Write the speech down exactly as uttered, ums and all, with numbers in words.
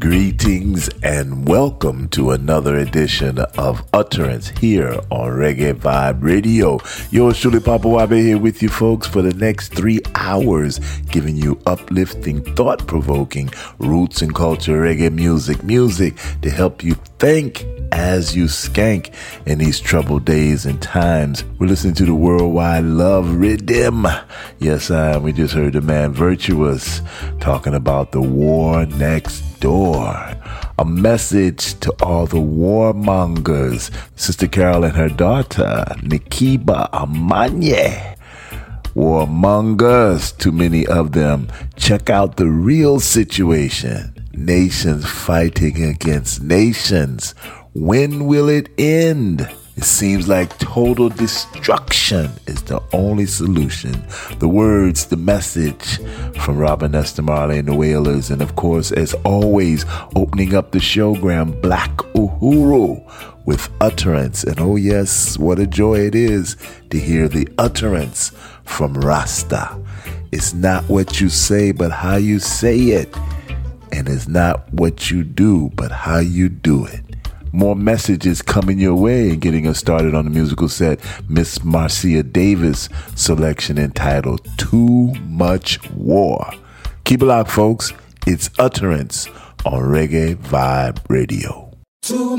Greetings and welcome to another edition of Utterance here on Reggae Vibe Radio. Yours truly, Papa Wabe, here with you folks for the next three hours, giving you uplifting, thought-provoking, roots and culture reggae music, music to help you think as you skank in these troubled days and times. We're listening to the Worldwide Love Rhythm. Yes, I, we just heard the man Virtuous talking about the war next door. A message to all the warmongers. Sister Carol and her daughter, Nikiba Amanye. Warmongers, too many of them. Check out the real situation. Nations fighting against nations. When will it end? It seems like total destruction is the only solution. The words, the message from Robin Nesta Marley and the Wailers. And of course, as always, opening up the showgram, Black Uhuru with Utterance. And oh yes, what a joy it is to hear the utterance from Rasta. It's not what you say, but how you say it. And it's not what you do, but how you do it. More messages coming your way and getting us started on the musical set. Miss Marcia Davis selection entitled Too Much War. Keep it locked, folks. It's Utterance on Reggae Vibe Radio. Too